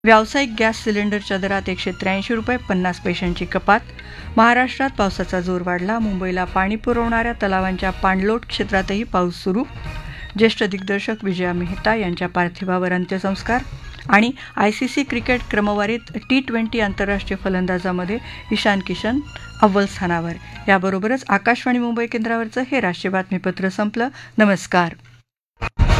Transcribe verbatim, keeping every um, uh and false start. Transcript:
व्यावसायिक गॅस सिलेंडरच्या दरात एकशे त्र्याऐंशी रुपये पन्नास पैशांची कपात. महाराष्ट्रात पावसाचा जोर वाढला. मुंबईला पाणी पुरवणाऱ्या तलावांच्या पाणलोट क्षेत्रातही पाऊस सुरू. ज्येष्ठ दिग्दर्शक विजया मेहता यांच्या पार्थिवावर अंत्यसंस्कार. आणि आयसीसी क्रिकेट क्रमवारीत टी ट्वेंटी आंतरराष्ट्रीय फलंदाजामध्ये ईशान किशन अव्वल स्थानावर. याबरोबरच आकाशवाणी मुंबई केंद्रावरचं हे राष्ट्रीय बातमीपत्र संपलं. नमस्कार.